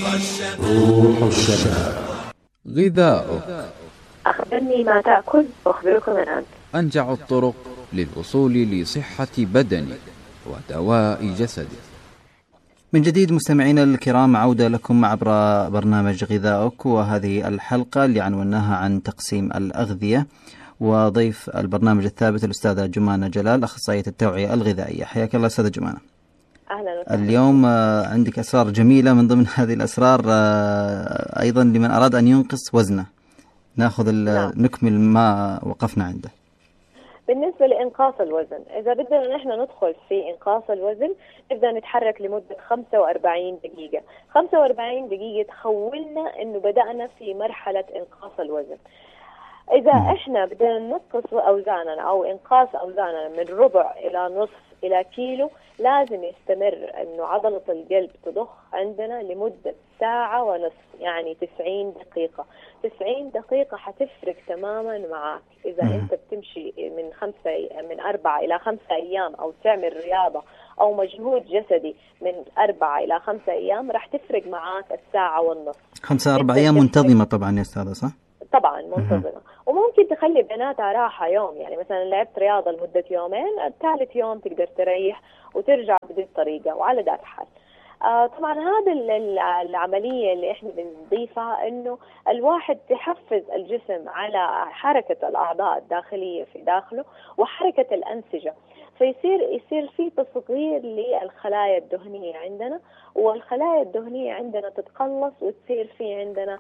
روح الشباب. غذاؤك. أخبرني ما تأكل وأخبركم من أنت. أنجع الطرق للوصول لصحة بدنك ودواء جسدك. من جديد مستمعينا الكرام، عودة لكم عبر برنامج غذاؤك، وهذه الحلقة اللي عنوناها عن تقسيم الأغذية، وضيف البرنامج الثابت الأستاذة جمانة جلال، أخصائية التوعية الغذائية. حياك الله أستاذة جمانة. أهلا وسهلا. اليوم عندك أسرار جميلة، من ضمن هذه الأسرار أيضا لمن أراد أن ينقص وزنه. نأخذ نكمل ما وقفنا عنده. بالنسبة لإنقاص الوزن، إذا بدنا نحن ندخل في إنقاص الوزن نبدأ نتحرك لمدة 45 دقيقة. 45 دقيقة تخولنا إنه بدأنا في مرحلة إنقاص الوزن. إذا إحنا بدنا ننقص أوزاننا أو إنقاص أوزاننا من ربع إلى نصف إلى كيلو، لازم يستمر إنه عضلة القلب تضخ عندنا لمدة ساعة ونصف، يعني 90 دقيقة. 90 دقيقة حتفرق تماما معك. إذا أنت بتمشي من 4 إلى 5 أيام، أو تعمل رياضة أو مجهود جسدي من 4 إلى 5 أيام، راح تفرق معك الساعة والنصف. 5-4 أيام منتظمة طبعا يا أستاذة، صح؟ طبعا منتظمة. وممكن تخلي بيناتها راحة يوم، يعني مثلا لعبت رياضة لمدة يومين، الثالث يوم تقدر تريح وترجع بهذه الطريقة، وعلى ذات حال. طبعا هذا العملية اللي احنا بنضيفها، انه الواحد تحفز الجسم على حركة الأعضاء الداخلية في داخله وحركة الأنسجة، يصير في تصغير للخلايا الدهنية عندنا، والخلايا الدهنية عندنا تتقلص وتصير في عندنا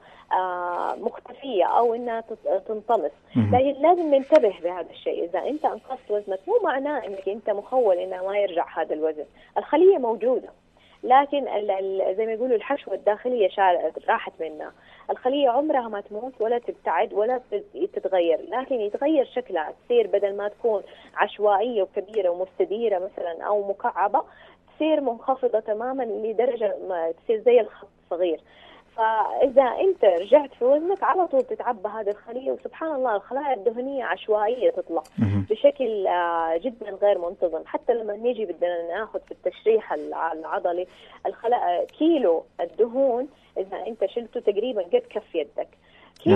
مختفية أو إنها تنطمس. لكن لازم ننتبه بهذا الشيء. إذا أنت أنقصت وزنك مو معناه إنك أنت مخول إنه ما يرجع هذا الوزن. الخلية موجودة، لكن زي ما يقولوا الحشوة الداخلية راحت منها. الخلية عمرها ما تموت ولا تبتعد ولا تتغير، لكن يتغير شكلها، تصير بدل ما تكون عشوائية وكبيرة ومستديرة مثلا أو مكعبة، تصير منخفضة تماما لدرجة ما تصير زي الخط صغير. فإذا أنت رجعت في وزنك على طول تتعبى هذه الخلية، وسبحان الله الخلايا الدهنية عشوائية تطلع بشكل جدا غير منتظم. حتى لما نيجي بدنا ناخذ في التشريح العضلي، كيلو الدهون إذا أنت شلته تقريبا قد كف يدك. كيلو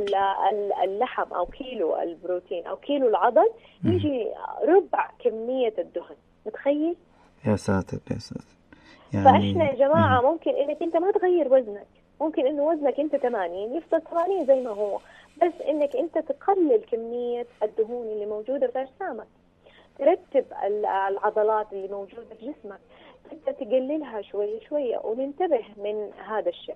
اللحم أو كيلو البروتين أو كيلو العضل يجي ربع كمية الدهن. متخيل؟ يا ساتر يا ساتر. يعني فإحنا يا جماعة ممكن إنك أنت ما تغير وزنك، ممكن إنه وزنك أنت 80 يفضل 80 زي ما هو، بس إنك أنت تقلل كمية الدهون اللي موجودة في أجسامك، ترتب العضلات اللي موجودة في جسمك، تبدأ تقللها شوية شوية، وننتبه من هذا الشيء.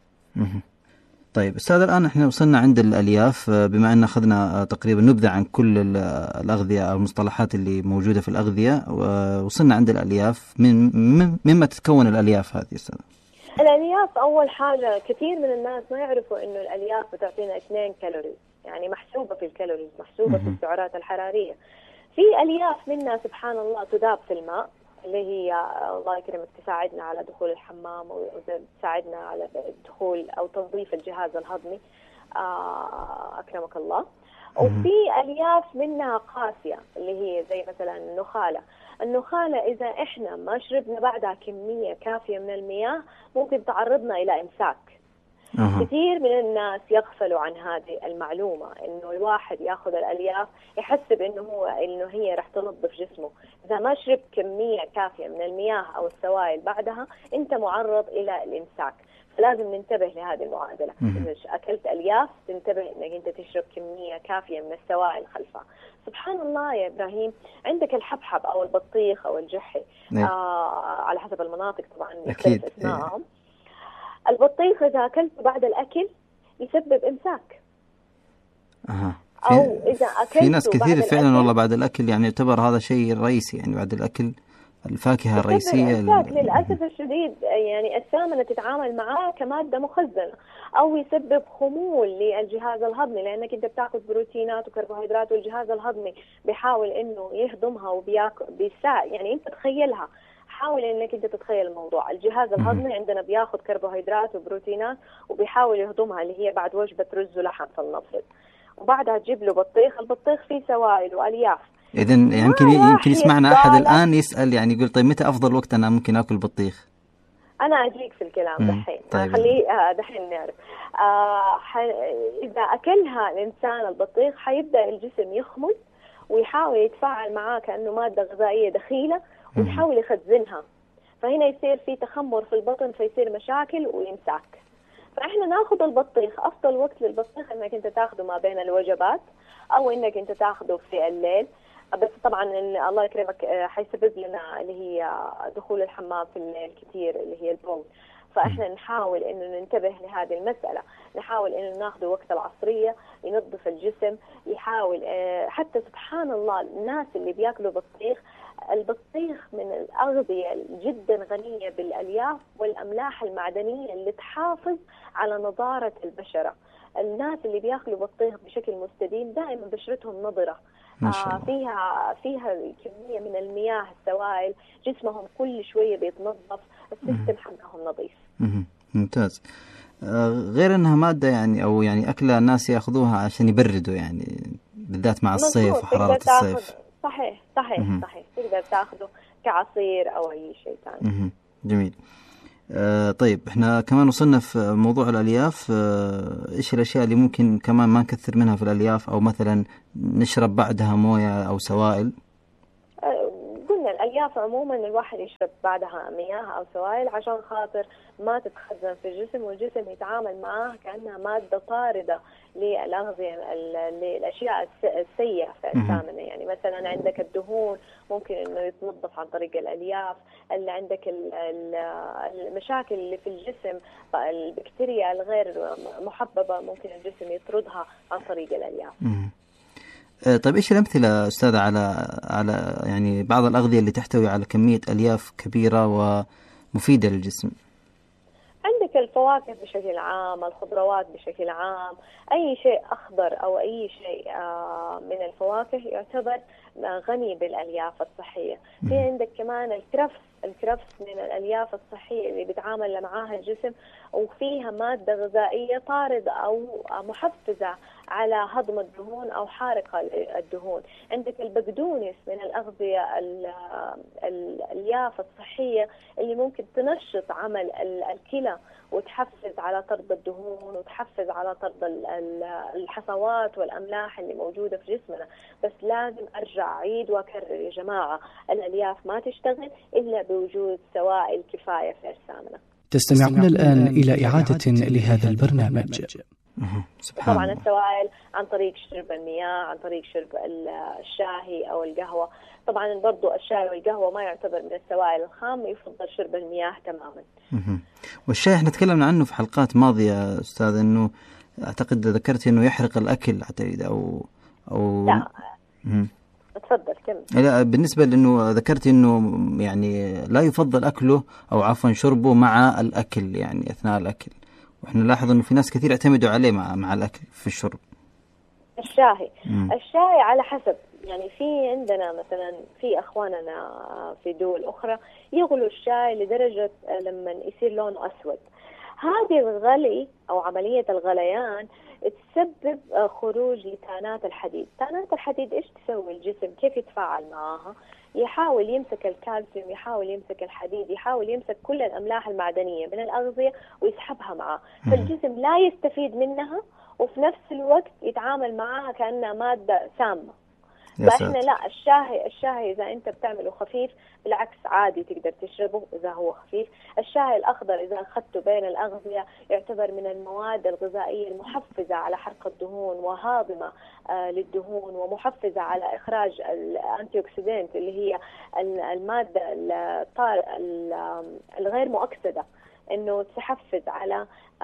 طيب أستاذ، الآن إحنا وصلنا عند الألياف، بما أن أخذنا تقريبا نبذة عن كل الأغذية أو المصطلحات اللي موجودة في الأغذية، وصلنا عند الألياف. مما تتكون الألياف هذه أستاذ؟ الألياف أول حاجة كثير من الناس ما يعرفوا إنه الألياف بتعطينا 2 كالوريز، يعني محسوبة في الكالوريز، محسوبة في السعرات الحرارية. في ألياف منها سبحان الله تذاب في الماء، اللي هي الله يكرمك تساعدنا على دخول الحمام وتساعدنا على دخول أو تنظيف الجهاز الهضمي، أكرمك الله. وفي ألياف منها قاسية اللي هي زي مثلا النخالة إذا إحنا ما شربنا بعدها كمية كافية من المياه ممكن تعرضنا إلى إمساك. كثير من الناس يغفلوا عن هذه المعلومة، إنه الواحد يأخذ الألياف يحسب إنه هي رح تنظف جسمه. إذا ما شربت كمية كافية من المياه أو السوائل بعدها أنت معرض إلى الإمساك. فلازم ننتبه لهذه المعادلة. إذا أكلت ألياف تنتبه إنك أنت تشرب كمية كافية من السوائل خلفها. سبحان الله يا إبراهيم، عندك الحبحب أو البطيخ أو الجحي، على حسب المناطق طبعا يختلف اسمائهم. البطيخ إذا أكلته بعد الأكل يسبب إمساك. أو إذا أكلته في ناس كثير فعلا والله بعد الأكل، يعني يعتبر هذا شيء رئيسي، يعني بعد الأكل الفاكهة الرئيسية. للأسف الشديد يعني الثامنة تتعامل معاه كمادة مخزنة، أو يسبب خمول للجهاز الهضمي، لأنك أنت بتاخذ بروتينات وكربوهيدرات والجهاز الهضمي بيحاول إنه يهضمها يعني أنت تخيلها، حاول إنك أنت تتخيل الموضوع. الجهاز الهضمي عندنا بياخذ كربوهيدرات وبروتينات وبيحاول يهضمها، اللي هي بعد وجبة رز ولحم فلنفرض، وبعدها تجيب له بطيخ. البطيخ فيه سوائل وألياف. إذن يمكن يسمعنا أحد الآن يسأل، يعني يقول طيب متى أفضل وقت أنا ممكن أكل بطيخ؟ أنا أجيك في الكلام دحين. طيب. خليه دحين نعرف. إذا أكلها الإنسان البطيخ حيبدأ الجسم يخمل ويحاول يتفاعل معاه كأنه مادة غذائية دخيلة ويحاول يخزنها، فهنا يصير في تخمر في البطن، فيصير مشاكل ويمساك. فإحنا ناخذ البطيخ، أفضل وقت للبطيخ إنك أنت تاخذه ما بين الوجبات أو إنك أنت تاخذه في الليل. بس طبعا الله يكرمك حيسبب لنا اللي هي دخول الحمام في الليل كثير اللي هي البول، فإحنا نحاول إنه ننتبه لهذه المسألة، نحاول إنه ناخذه وقت العصرية ينظف الجسم، يحاول حتى سبحان الله الناس اللي بياكلوا بطيخ، البطيخ من الأغذية جدا غنية بالألياف والأملاح المعدنية اللي تحافظ على نضارة البشرة. الناس اللي بياكلوا بطيخ بشكل مستديم دائما بشرتهم نضرة، فيها كمية من المياه السوائل، جسمهم كل شوية بيتنظف، السيستم حقهم نظيف. ممتاز. غير انها مادة يعني او يعني اكلها الناس ياخذوها عشان يبردوا يعني بالذات مع الصيف وحرارة الصيف. صحيح تقدر تاخذه كعصير او اي شيء ثاني. جميل. طيب احنا كمان وصلنا في موضوع الالياف. ايش الاشياء اللي ممكن كمان ما نكثر منها في الالياف او مثلا نشرب بعدها مويه او سوائل؟ قلنا الألياف عموما الواحد يشرب بعدها مياه أو سوائل عشان خاطر ما تتخزن في الجسم والجسم يتعامل معها كأنها مادة طاردة للأغذية للأشياء السيئة في أجسامنا. يعني مثلا عندك الدهون ممكن إنه يتنظف عن طريق الألياف، اللي عندك المشاكل اللي في الجسم البكتيريا الغير محببة ممكن الجسم يطردها عن طريق الألياف. طيب ايش الامثله استاذه على يعني بعض الاغذيه اللي تحتوي على كميه الياف كبيره ومفيده للجسم؟ عندك الفواكه بشكل عام، الخضروات بشكل عام، اي شيء اخضر او اي شيء من الفواكه يعتبر غني بالالياف الصحيه. في عندك كمان الكرفس من الالياف الصحيه اللي بيتعامل معاها الجسم وفيها ماده غذائيه طارده او محفزه على هضم الدهون او حارقه الدهون. عندك البقدونس من الاغذيه الالياف الصحيه اللي ممكن تنشط عمل الكلى وتحفز على طرد الدهون وتحفز على طرد الحصوات والأملاح اللي موجودة في جسمنا. بس لازم أرجع أعيد وأكرر يا جماعة، الألياف ما تشتغل إلا بوجود سوائل كفاية في أجسامنا. تستمعون الآن إلى إعادة لهذا البرنامج. طبعا السوائل عن طريق شرب المياه، عن طريق شرب الشاهي أو القهوة. طبعا برضو الشاي والقهوة ما يعتبر من السوائل الخام، يفضل شرب المياه تماما. والشاي احنا تكلمنا عنه في حلقات ماضية أستاذ، أنه أعتقد ذكرت أنه يحرق الأكل أعتقد أو لا تفضل كمل. لا بالنسبة لأنه ذكرت أنه يعني لا يفضل أكله أو عفوا شربه مع الأكل يعني أثناء الأكل، وإحنا نلاحظ أنه في ناس كثير اعتمدوا عليه مع الأكل في الشرب. الشاي على حسب، يعني في عندنا مثلا في أخواننا في دول أخرى يغلوا الشاي لدرجة لما يصير لونه أسود. هذه الغلي أو عملية الغليان تسبب خروج لتانات الحديد. تانات الحديد إيش تسوي الجسم؟ كيف يتفاعل معها؟ يحاول يمسك الكالسيوم، يحاول يمسك الحديد، يحاول يمسك كل الأملاح المعدنية من الأغذية ويسحبها معه، فالجسم لا يستفيد منها وفي نفس الوقت يتعامل معها كأنها مادة سامة. فإحنا لا، الشاي إذا أنت بتعمله خفيف بالعكس عادي تقدر تشربه إذا هو خفيف. الشاي الأخضر إذا أخذته بين الأغذية يعتبر من المواد الغذائية المحفزة على حرق الدهون وهاضمة للدهون ومحفزة على إخراج الأنتي أكسيدنت اللي هي المادة الغير مؤكسدة، إنه تحفز على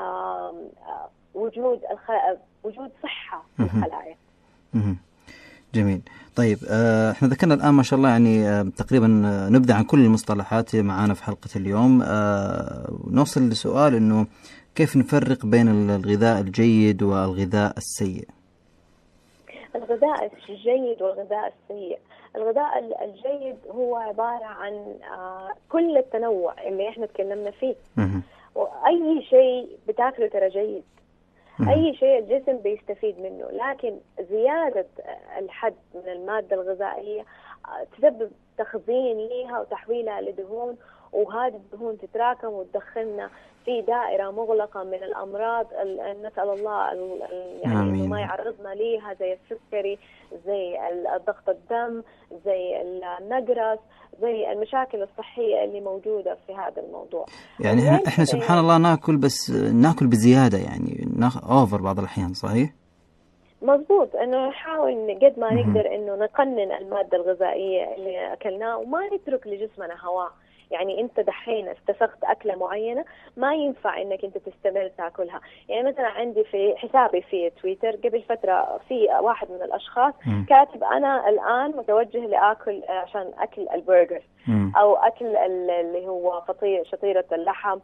وجود صحة في الخلايا. جميل. طيب احنا ذكرنا الآن ما شاء الله يعني تقريبا نبدأ عن كل المصطلحات معانا في حلقة اليوم. نوصل لسؤال انه كيف نفرق بين الغذاء الجيد والغذاء السيء؟ الغذاء الجيد والغذاء السيء، الغذاء الجيد هو عبارة عن كل التنوع اللي احنا تكلمنا فيه، وأي شيء بتاكله ترى جيد، أي شيء الجسم بيستفيد منه، لكن زيادة الحد من المادة الغذائية تسبب تخزين ليها وتحويلها لدهون وهذه الدهون تتراكم وتدخلنا في دائرة مغلقة من الأمراض. نسأل الله يعني إنه ما يعرضنا ليها، زي السكري، زي ضغط الدم، زي النقرس، زي المشاكل الصحية اللي موجودة في هذا الموضوع. يعني إحنا سبحان الله ناكل، بس ناكل بزيادة، يعني أوفر بعض الأحيان. صحيح؟ مضبوط، انه نحاول قد ما نقدر انه نقنن المادة الغذائية اللي اكلناه وما نترك لجسمنا هواه. يعني انت دحين استسقت اكلة معينة ما ينفع انك انت تستمر تاكلها. يعني مثلا عندي في حسابي في تويتر قبل فترة في واحد من الاشخاص كاتب انا الان متوجه لاكل عشان اكل البرجر او اكل اللي هو شطيرة اللحم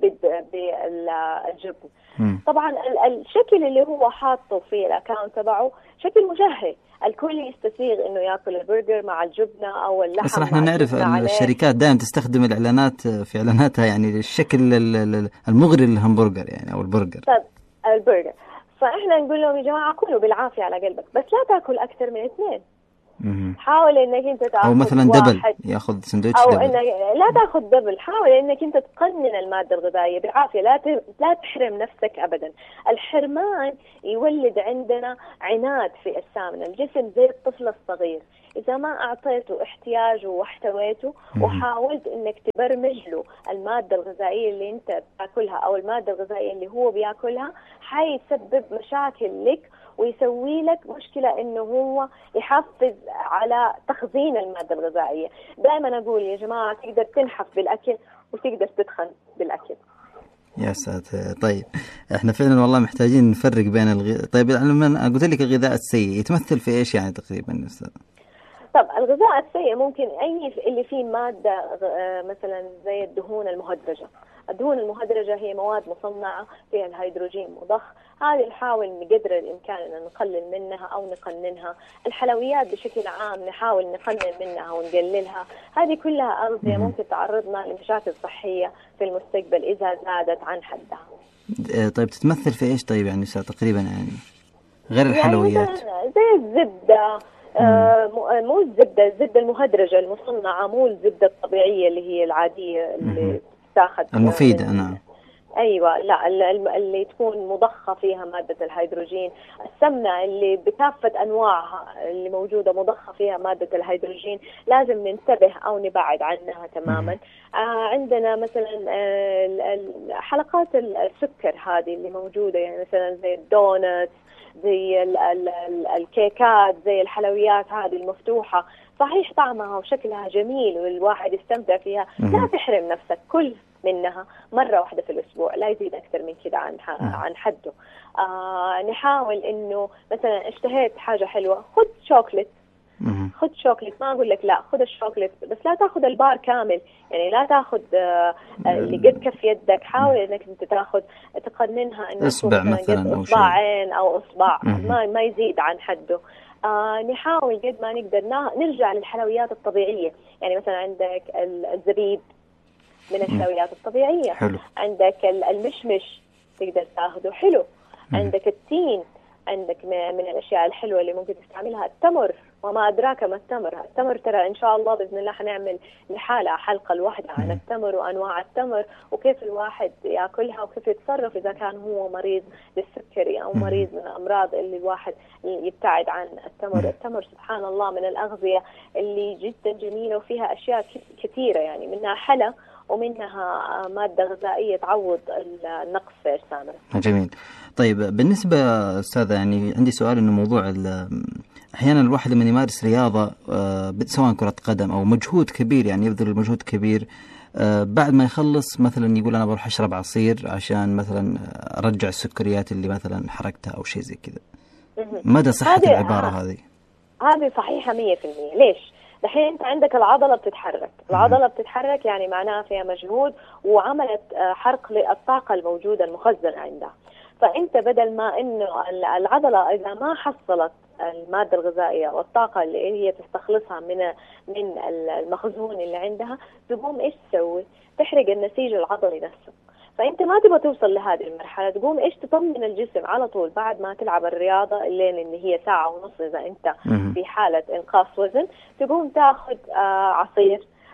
بالجبن. طبعا الشكل اللي هو حاطه في الاكاونت تبعه شكل مشهي، الكل يستسيغ انه ياكل البرجر مع الجبنه او اللحم. اصلا احنا نعرف الشركات دائما تستخدم الاعلانات في اعلاناتها يعني الشكل المغري للهمبرجر يعني او البرجر. طب البرجر، فاحنا نقول لهم يا جماعه كلوا بالعافيه على قلبك، بس لا تاكل اكثر من 2. حاول انك انت تاخذ او مثلا دبل، ياخذ سندويتش او دبل. انك لا تاخذ دبل. حاول انك انت تقنن الماده الغذائيه بالعافيه، لا تحرم نفسك ابدا. الحرمان يولد عندنا عناد في السامنه، الجسم زي الطفل الصغير، اذا ما اعطيته احتياجه واحتويته وحاولت انك تبرمج له الماده الغذائيه اللي انت بتاكلها او الماده الغذائيه اللي هو بياكلها، حيسبب مشاكل لك ويسوي لك مشكلة إنه هو يحفز على تخزين المادة الغذائية. دائما أقول يا جماعة تقدر تنحف بالأكل وتقدر تدخن بالأكل. يا ساتر. طيب احنا فعلا والله محتاجين نفرق بين طيب لما قلت لك الغذاء السيء يتمثل في ايش يعني تقريبا؟ طب الغذاء السيء ممكن أي اللي فيه مادة مثلا زي الدهون المهدرجة. الدهون المهدرجة هي مواد مصنعة فيها الهيدروجين مضخ، هذه نحاول بقدر الإمكان أن نقلل منها أو نقننها. الحلويات بشكل عام نحاول نقنن منها ونقللها. هذه كلها أغذية ممكن تعرضنا لمشاكل صحية في المستقبل إذا زادت عن حدها. طيب تتمثل في إيش طيب يعني تقريبا يعني غير الحلويات؟ يعني زي الزبدة، مو الزبدة المهدرجة المصنعة، مو الزبدة الطبيعية اللي هي العادية اللي تاخذ المفيدة. نعم. أيوة، لا اللي تكون مضخة فيها مادة الهيدروجين. السمنة اللي بكافة أنواعها اللي موجودة مضخة فيها مادة الهيدروجين لازم ننتبه أو نبعد عنها تماما. عندنا مثلا حلقات السكر هذه اللي موجودة، يعني مثلا زي الدونت، زي الكيكات، زي الحلويات هذه المفتوحة، صحيح طعمها وشكلها جميل والواحد يستمتع فيها، لا تحرم نفسك، كل منها مرة واحدة في الأسبوع، لا يزيد أكثر من كده عن حده. نحاول إنه مثلا اشتهيت حاجة حلوة، خذ شوكليت، خذ شوكليت، ما أقول لك لا، خذ الشوكليت بس لا تأخذ البار كامل، يعني لا تأخذ اللي قد كف يدك. حاول إنك أنت تقننها إنه إصبع مثلا أو إصبعين أو إصبع، ما يزيد عن حده. نحاول قد ما نقدر نرجع للحلويات الطبيعية. يعني مثلا عندك الزبيب من الحلويات الطبيعية. حلو. عندك المشمش تقدر تاخده، حلو. عندك التين، عندك من الأشياء الحلوة اللي ممكن تستعملها التمر، وما أدراك ما التمر ترى إن شاء الله بإذن الله حنعمل لحالة حلقة الواحدة عن التمر وأنواع التمر وكيف الواحد يأكلها وكيف يتصرف إذا كان هو مريض للسكري أو مريض من الأمراض اللي الواحد يبتعد عن التمر. التمر سبحان الله من الأغذية اللي جدا جميلة وفيها أشياء كثيرة، يعني منها حلا ومنها مادة غذائية تعوض النقص في أجسامنا. جميل. طيب بالنسبة أستاذة يعني عندي سؤال، إنه موضوع أحيانا الواحد لما يمارس رياضة سواء كرة قدم أو مجهود كبير، يعني يبذل مجهود كبير، بعد ما يخلص مثلا يقول أنا بروح أشرب عصير عشان مثلا أرجع السكريات اللي مثلا حركتها أو شيء زي كذا. مدى صحة العبارة هذه؟ هذه صحيحة 100%. ليش؟ دحين انت عندك العضلة بتتحرك، يعني معناها فيها مجهود وعملت حرق للطاقة الموجودة المخزنة عندها. فانت بدل ما انه العضلة اذا ما حصلت المادة الغذائية والطاقة اللي هي تستخلصها من المخزون اللي عندها، تقوم ايش تسوي؟ تحرق النسيج العضلي نفسه. فانت ما تبغى توصل لهذه المرحله، تقوم ايش تطمن الجسم على طول بعد ما تلعب الرياضه اللين اللي هي ساعه ونص اذا انت في حاله انقاص وزن، تقوم تاخذ عصير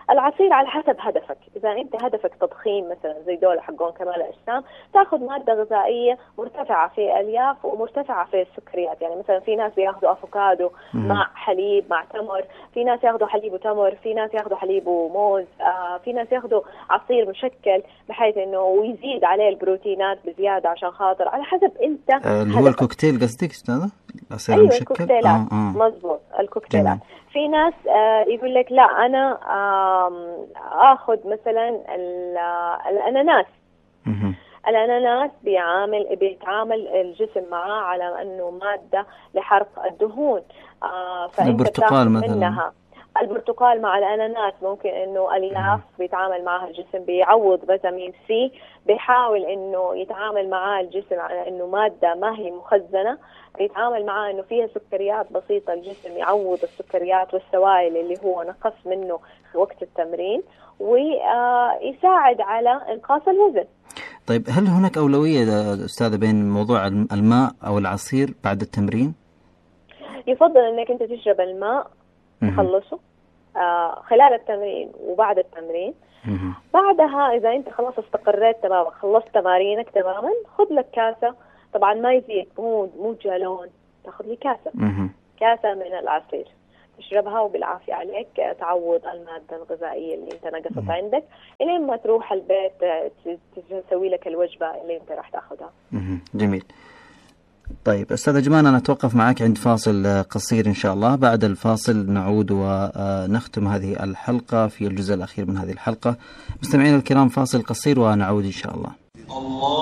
العصير على حسب هدفك. إذا أنت هدفك تضخيم مثلا زي دول حقون كمال الأجسام، تأخذ مادة غذائية مرتفعة في الألياف ومرتفعة في السكريات. يعني مثلا في ناس بياخذوا أفوكادو مع حليب مع تمر، في ناس ياخذوا حليب وتمر، في ناس ياخذوا حليب وموز، في ناس ياخذوا عصير مشكل بحيث إنه ويزيد عليه البروتينات بزيادة عشان خاطر على حسب أنت اللي هو الكوكتيل قصدك أستاذة؟ أيوة الكوكتيلات. مظبوط الكوكتيلات. في ناس يقول لك لا أنا أخذ مثلا الأناناس. الأناناس بيتعامل الجسم معاه على أنه مادة لحرق الدهون. البرتقال مثلا منها. البرتقال مع الأناناس ممكن إنه ألياف بيتعامل معها الجسم، بيعوض فيتامين سي، بيحاول إنه يتعامل معاه الجسم على إنه مادة ما هي مخزنة، يتعامل معاه إنه فيها سكريات بسيطة، الجسم يعوض السكريات والسوائل اللي هو نقص منه وقت التمرين، ويساعد على إنقاص الوزن. طيب هل هناك أولوية أستاذة بين موضوع الماء أو العصير بعد التمرين؟ يفضل إنك أنت تشرب الماء تخلصه خلال التمرين وبعد التمرين. بعدها إذا أنت خلاص استقريت تماما، خلصت تمارينك تماما، خذ لك كاسة، طبعا ما يزيد، مو جالون، تاخذ لي كاسة من العصير تشربها وبالعافية عليك، تعوض المادة الغذائية اللي انت نقصت عندك إلين ما تروح البيت تسوي لك الوجبة اللي انت راح تاخذها. جميل. طيب أستاذة جمان، أنا أتوقف معك عند فاصل قصير إن شاء الله. بعد الفاصل نعود ونختم هذه الحلقة في الجزء الأخير من هذه الحلقة. مستمعينا الكرام، فاصل قصير ونعود إن شاء الله.